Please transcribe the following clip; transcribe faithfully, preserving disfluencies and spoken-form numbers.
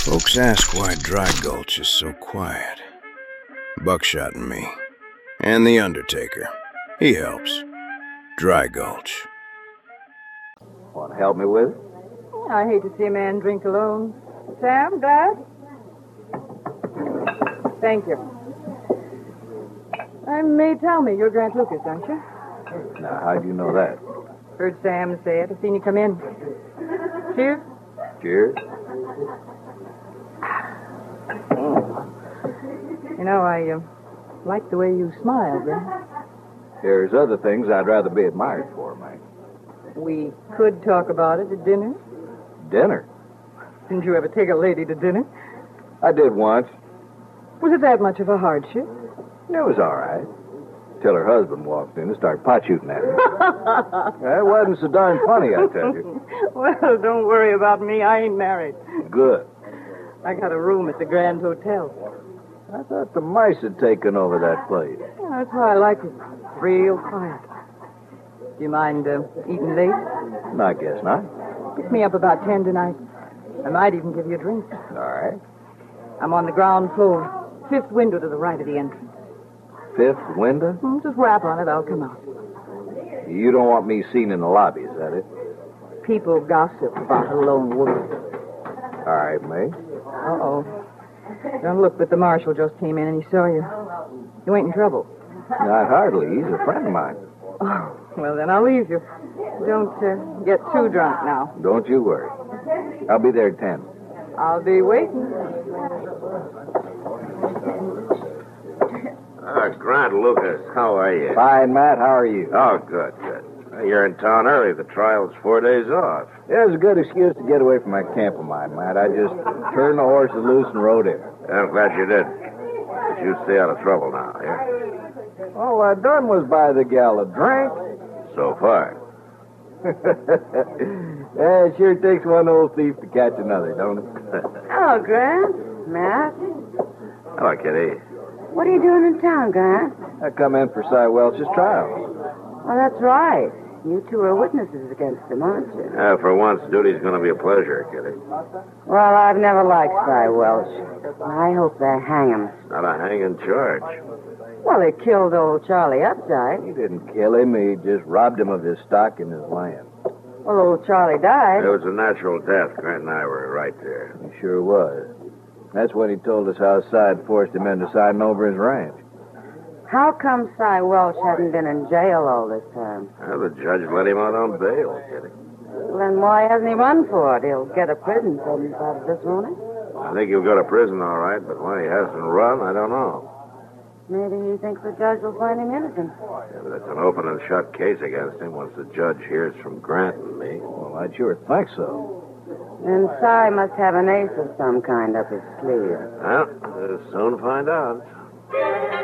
Folks ask why Dry Gulch is so quiet. Buckshot and me. And the Undertaker. He helps. Dry Gulch. Want to help me with it? I hate to see a man drink alone. Sam, glass? Thank you. I may tell me you're Grant Lucas, aren't you? Now, how'd you know that? Heard Sam say it. I've seen you come in. Cheers. Cheers. You know, I uh, like the way you smile, Grant. There's other things I'd rather be admired for, Mike. We could talk about it at dinner. Dinner? Didn't you ever take a lady to dinner? I did once. Was it that much of a hardship? It was all right. Till her husband walked in and started pot shooting at her. That wasn't so darn funny, I tell you. Well, don't worry about me. I ain't married. Good. I got a room at the Grand Hotel. I thought the mice had taken over that place. Yeah, that's why I like it. Real quiet. Do you mind uh, eating late? I guess not. Pick me up about ten tonight. I might even give you a drink. All right. I'm on the ground floor. Fifth window to the right of the entrance. Fifth window? Hmm, just rap on it. I'll come out. You don't want me seen in the lobby, is that it? People gossip about a lone wolf. All right, May. Uh-oh. Don't look, but the marshal just came in and he saw you. You ain't in trouble. Not hardly. He's a friend of mine. Oh, well, then I'll leave you. Don't uh, get too drunk now. Don't you worry. I'll be there at ten. I'll be waiting. Ah, Grant Lucas, how are you? Fine, Matt. How are you? Oh, good, good. You're in town early. The trial's four days off. It was a good excuse to get away from that camp of mine, Matt. I just turned the horses loose and rode in. I'm glad you did. But you stay out of trouble now, yeah? All I done was buy the gal a drink. So far. Yeah, it sure takes one old thief to catch another, don't it? Hello, Grant. Matt. Hello, Kitty. What are you doing in town, Grant? I come in for Cy Welch's trial. Oh, that's right. You two are witnesses against him, aren't you? Uh, for once, duty's going to be a pleasure, Kitty. Well, I've never liked Cy Welch. I hope they hang him. Not a hanging charge. Well, he killed old Charlie Updike. He didn't kill him. He just robbed him of his stock and his land. Well, old Charlie died. It was a natural death. Grant and I were right there. He sure was. That's when he told us how Cy had forced him into siding over his ranch. How come Cy Welch hadn't been in jail all this time? Well, the judge let him out on bail, Kitty. Well, then why hasn't he run for it? He'll get a prison sentence out of this, won't he? I think he'll go to prison, all right, but why he hasn't run, I don't know. Maybe he thinks the judge will find him innocent. Yeah, but it's an open and shut case against him once the judge hears from Grant and me. Well, I'd sure think so. Then Cy must have an ace of some kind up his sleeve. Well, we'll soon find out.